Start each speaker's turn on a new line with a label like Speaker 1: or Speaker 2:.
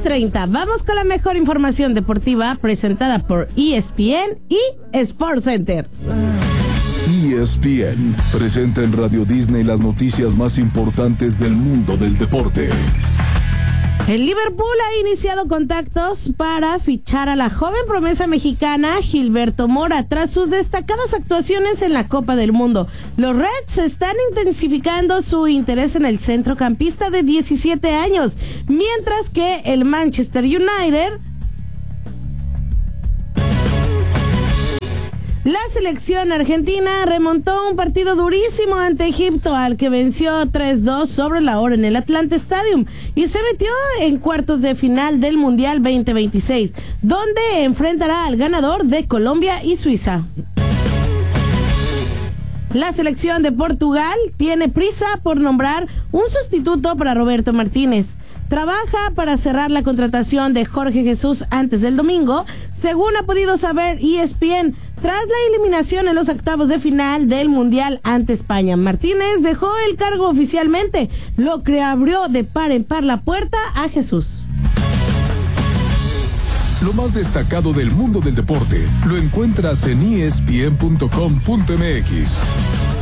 Speaker 1: 10:30. Vamos con la mejor información deportiva presentada por ESPN y Sports Center.
Speaker 2: ESPN presenta en Radio Disney las noticias más importantes del mundo del deporte.
Speaker 1: El Liverpool ha iniciado contactos para fichar a la joven promesa mexicana Gilberto Mora tras sus destacadas actuaciones en la Copa del Mundo. Los Reds están intensificando su interés en el centrocampista de 17 años, mientras que el Manchester United... La selección argentina remontó un partido durísimo ante Egipto, al que venció 3-2 sobre la hora en el Atlanta Stadium y se metió en cuartos de final del Mundial 2026, donde enfrentará al ganador de Colombia y Suiza. La selección de Portugal tiene prisa por nombrar un sustituto para Roberto Martínez. Trabaja para cerrar la contratación de Jorge Jesús antes del domingo, según ha podido saber ESPN, tras la eliminación en los octavos de final del Mundial ante España. Martínez dejó el cargo oficialmente, lo que abrió de par en par la puerta a Jesús.
Speaker 2: Lo más destacado del mundo del deporte lo encuentras en ESPN.com.mx.